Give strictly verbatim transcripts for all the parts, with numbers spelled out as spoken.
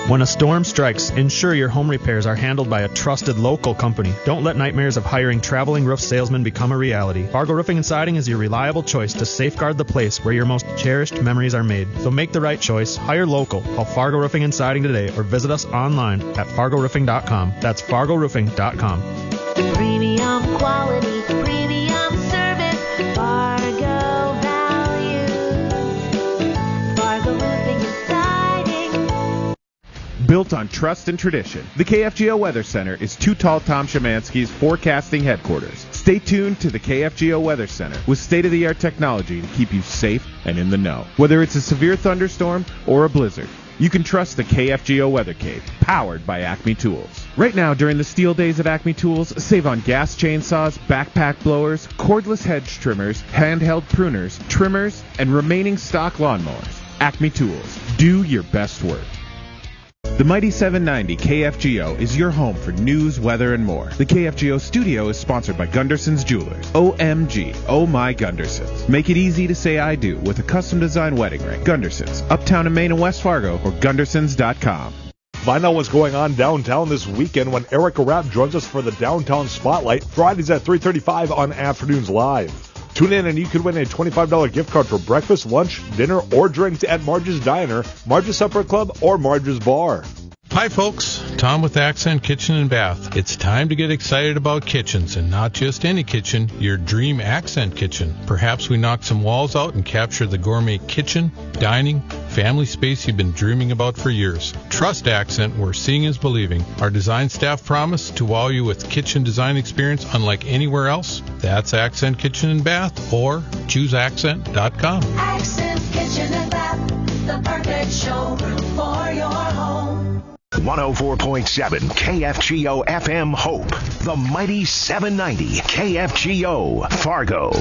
When a storm strikes, ensure your home repairs are handled by a trusted local company. Don't let nightmares of hiring traveling roof salesmen become a reality. Fargo Roofing and Siding is your reliable choice to safeguard the place where your most cherished memories are made. So make the right choice. Hire local. Call Fargo Roofing and Siding today or visit us online at fargo roofing dot com. That's fargo roofing dot com. Premium quality, premium service, Fargo values, Fargo Roofing and Siding. Built on trust and tradition, the K F G O Weather Center is Too Tall Tom Szymanski's forecasting headquarters. Stay tuned to the K F G O Weather Center with state-of-the-art technology to keep you safe and in the know. Whether it's a severe thunderstorm or a blizzard, you can trust the K F G O Weather Cave, powered by Acme Tools. Right now, during the steel days of Acme Tools, save on gas chainsaws, backpack blowers, cordless hedge trimmers, handheld pruners, trimmers, and remaining stock lawnmowers. Acme Tools. Do your best work. The Mighty seven ninety K F G O is your home for news, weather, and more. The K F G O studio is sponsored by Gunderson's Jewelers. O M G, oh my Gundersons. Make it easy to say I do with a custom-designed wedding ring. Gundersons, uptown in Maine and West Fargo, or gundersons dot com. Find out what's going on downtown this weekend when Erica Rapp joins us for the Downtown Spotlight, Fridays at three thirty-five on Afternoons Live. Tune in and you could win a twenty-five dollars gift card for breakfast, lunch, dinner, or drinks at Marge's Diner, Marge's Supper Club, or Marge's Bar. Hi folks, Tom with Accent Kitchen and Bath. It's time to get excited about kitchens, and not just any kitchen, your dream Accent kitchen. Perhaps we knock some walls out and capture the gourmet kitchen, dining, family space you've been dreaming about for years. Trust Accent, where seeing is believing. Our design staff promise to wow you with kitchen design experience unlike anywhere else. That's Accent Kitchen and Bath, or choose accent dot com. Accent Kitchen and Bath, the perfect showroom for your home. one oh four point seven K F G O F M Hope, the Mighty seven ninety K F G O Fargo.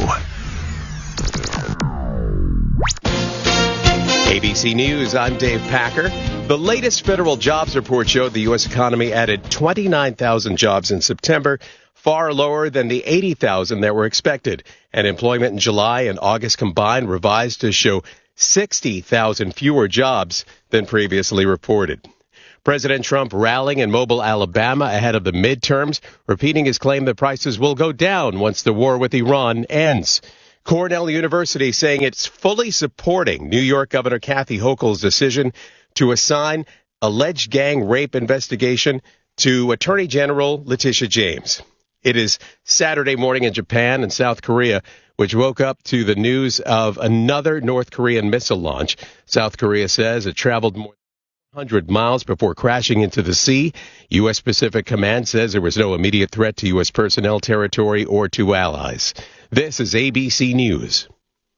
A B C News, I'm Dave Packer. The latest federal jobs report showed the U S economy added twenty-nine thousand jobs in September, far lower than the eighty thousand that were expected. And employment in July and August combined revised to show sixty thousand fewer jobs than previously reported. President Trump rallying in Mobile, Alabama ahead of the midterms, repeating his claim that prices will go down once the war with Iran ends. Cornell University saying it's fully supporting New York Governor Kathy Hochul's decision to assign alleged gang rape investigation to Attorney General Letitia James. It is Saturday morning in Japan and South Korea, which woke up to the news of another North Korean missile launch. South Korea says it traveled more one hundred miles before crashing into the sea. U S. Pacific Command says there was no immediate threat to U S personnel, territory, or to allies. This is A B C News.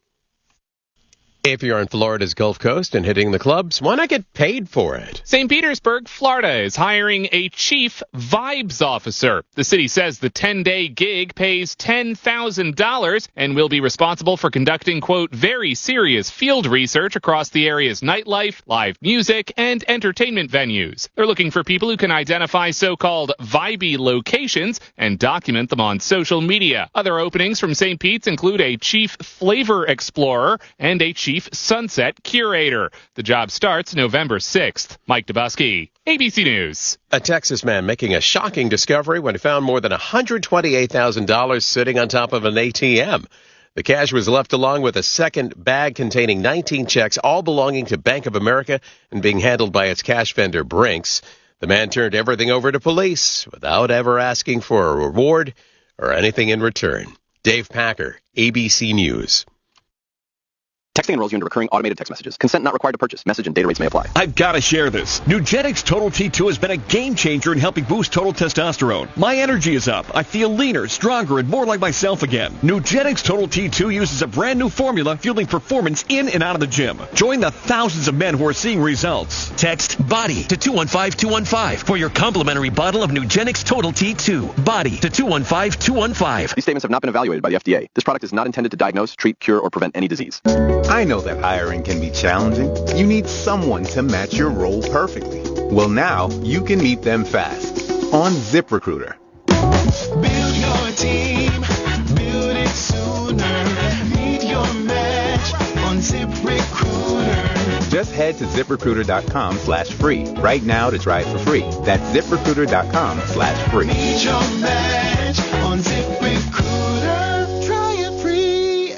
If you're on Florida's Gulf Coast and hitting the clubs, why not get paid for it? Saint Petersburg, Florida is hiring a chief vibes officer. The city says the ten-day gig pays ten thousand dollars and will be responsible for conducting, quote, very serious field research across the area's nightlife, live music, and entertainment venues. They're looking for people who can identify so-called vibey locations and document them on social media. Other openings from Saint Pete's include a chief flavor explorer and a chief Chief Sunset Curator. The job starts November sixth. Mike Dubusky, A B C News. A Texas man making a shocking discovery when he found more than one hundred twenty-eight thousand dollars sitting on top of an A T M. The cash was left along with a second bag containing nineteen checks, all belonging to Bank of America and being handled by its cash vendor, Brinks. The man turned everything over to police without ever asking for a reward or anything in return. Dave Packer, A B C News. Texting enrolls you into recurring automated text messages. Consent not required to purchase. Message and data rates may apply. I've got to share this. Nugenix Total T two has been a game changer in helping boost total testosterone. My energy is up. I feel leaner, stronger, and more like myself again. Nugenix Total T two uses a brand new formula fueling performance in and out of the gym. Join the thousands of men who are seeing results. Text BODY to two one five two one five for your complimentary bottle of Nugenix Total T two. BODY to two one five two one five. These statements have not been evaluated by the F D A. This product is not intended to diagnose, treat, cure, or prevent any disease. I know that hiring can be challenging. You need someone to match your role perfectly. Well, now you can meet them fast on ZipRecruiter. Build your team, build it sooner. Meet your match on ZipRecruiter. Just head to ZipRecruiter.com slash free right now to try it for free. That's ZipRecruiter.com slash free. Need your match on ZipRecruiter. Try it free.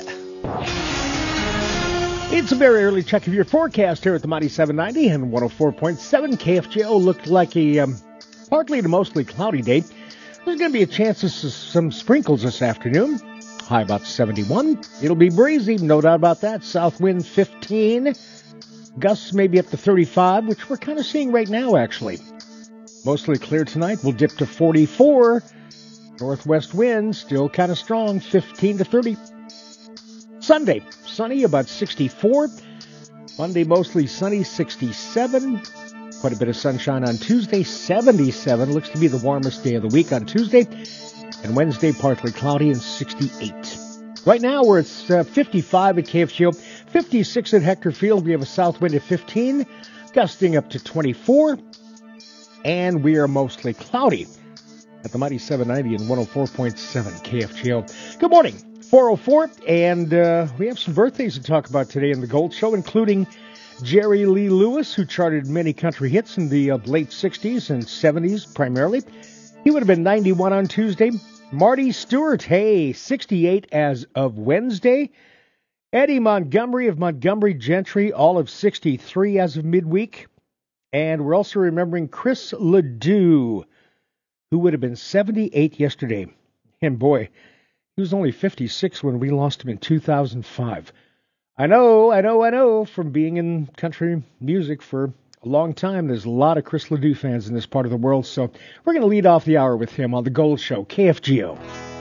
It's a very early check of your forecast here at the Mighty seven ninety and one oh four point seven. K F G O looked like a um, partly to mostly cloudy day. There's going to be a chance of some sprinkles this afternoon. High about seventy-one. It'll be breezy, no doubt about that. South wind fifteen. Gusts maybe up to thirty-five, which we're kind of seeing right now, actually. Mostly clear tonight. We'll dip to forty-four. Northwest wind still kind of strong, fifteen to thirty. Sunday, sunny, about sixty-four. Monday, mostly sunny, sixty-seven. Quite a bit of sunshine on Tuesday, seventy-seven. Looks to be the warmest day of the week on Tuesday. And Wednesday, partly cloudy and sixty-eight. Right now, we're at uh, fifty-five at K F G O, fifty-six at Hector Field. We have a south wind at fifteen, gusting up to twenty-four. And we are mostly cloudy at the Mighty seven ninety and one oh four point seven K F G O. Good morning, four oh four, and uh, we have some birthdays to talk about today in the Gold Show, including Jerry Lee Lewis, who charted many country hits in the uh, late sixties and seventies primarily. He would have been ninety-one on Tuesday. Marty Stewart, hey, sixty-eight as of Wednesday. Eddie Montgomery of Montgomery Gentry, all of sixty-three as of midweek. And we're also remembering Chris Ledoux, who would have been seventy-eight yesterday. And boy, he was only fifty-six when we lost him in two thousand five. I know, I know, I know, from being in country music for a long time, there's a lot of Chris Ledoux fans in this part of the world, so we're going to lead off the hour with him on The Gold Show, K F G O.